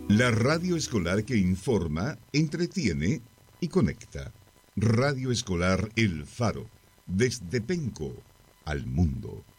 La radio escolar que informa, entretiene y conecta. Radio Escolar El Faro, desde Penco al mundo.